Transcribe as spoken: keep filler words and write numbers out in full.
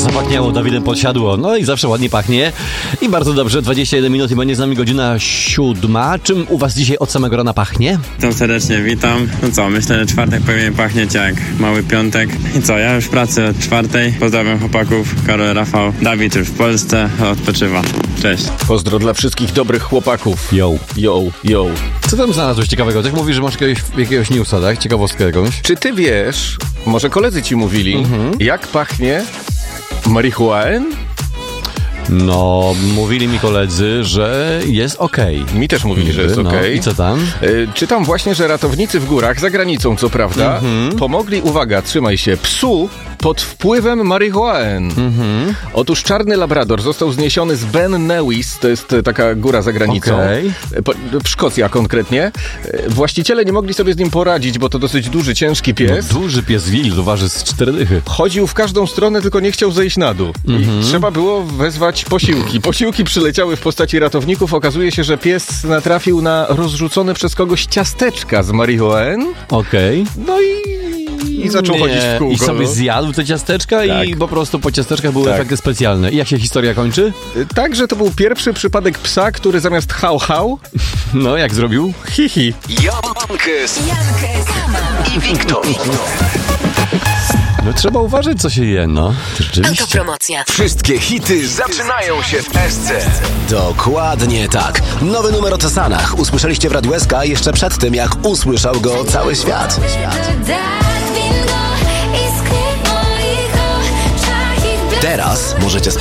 zapachniało Dawidem Podsiadło. No i zawsze ładnie pachnie. I bardzo dobrze, dwadzieścia jeden minut i będzie z nami godzina siódma. Czym u was dzisiaj od samego rana pachnie? Witam serdecznie, witam. No co, myślę, że czwartek powinien pachnieć jak mały piątek. I co, ja już w pracy od czwartej. Pozdrawiam chłopaków, Karol, Rafał. Dawid już w Polsce odpoczywa. Cześć. Pozdro dla wszystkich dobrych chłopaków. Yo. Yo, yo. Co tam znalazłeś ciekawego? Tak mówisz, że masz jakiegoś, jakiegoś newsa, tak? Ciekawostkę jakąś? Czy ty wiesz, może koledzy ci mówili, mhm. jak pachnie marihuana? No, mówili mi koledzy, że jest okej. Okay. Mi też mówili, że jest okej. Okay. No, i co tam? Y, czytam właśnie, że ratownicy w górach, za granicą co prawda, mhm. pomogli, uwaga, trzymaj się, psu pod wpływem marihuany. Mhm. Otóż czarny labrador został zniesiony z Ben Nevis, to jest taka góra za granicą, okay. w Szkocji a konkretnie. Właściciele nie mogli sobie z nim poradzić, bo to dosyć duży, ciężki pies. No, duży pies wilk, waży z cztery dychy. Chodził w każdą stronę, tylko nie chciał zejść na dół. Mhm. I trzeba było wezwać posiłki. Posiłki przyleciały w postaci ratowników. Okazuje się, że pies natrafił na rozrzucone przez kogoś ciasteczka z marihuany. Okej. Okay. No i I zaczął nie. chodzić w kółko. I sobie zjadł te ciasteczka tak. i po prostu po ciasteczkach były tak. efekty specjalne. I jak się historia kończy? Tak, że to był pierwszy przypadek psa, który zamiast hał hał, no jak zrobił? Hihi. Jankes i Wiktor. No trzeba uważać, co się je, no. Rzeczywiście. Autopromocja. Wszystkie hity zaczynają się w S C. Dokładnie tak. Nowy numer o Tesanach usłyszeliście w Radiu S K jeszcze przed tym, jak usłyszał go cały świat. Teraz możecie